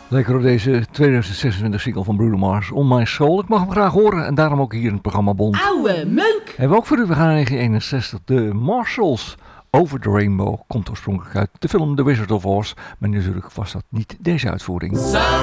Lekker op deze 2026 single van Bruno Mars, On My Soul. Ik mag hem graag horen en daarom ook hier in het programma Bond. Oude meuk! Hebben we ook voor u, we gaan in 1961. De Marshalls, Over the Rainbow, komt oorspronkelijk uit de film The Wizard of Oz. Maar natuurlijk was dat niet deze uitvoering.